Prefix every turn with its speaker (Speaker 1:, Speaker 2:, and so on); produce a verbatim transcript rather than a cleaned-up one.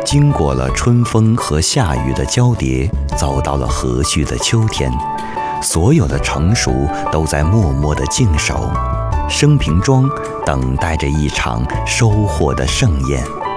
Speaker 1: 经过了春风和夏雨的交叠，走到了和煦的秋天，所有的成熟都在默默地静守，生平庄等待着一场收获的盛宴。